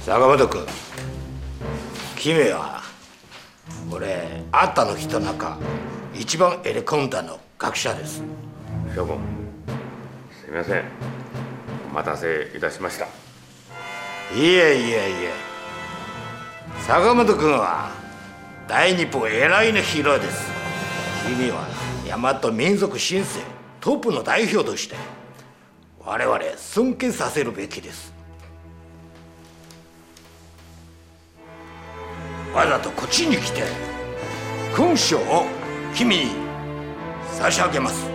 坂本君、君は俺あったの人中一番エレコンダの学者です。 諸君、すみません、お待たせいたしました。 いえいえいえ、坂本君は大日本偉いのヒーローです。君は大和民族新生トップの代表として我々尊敬させるべきです。わざとこっちに来て勲章を君に差し上げます。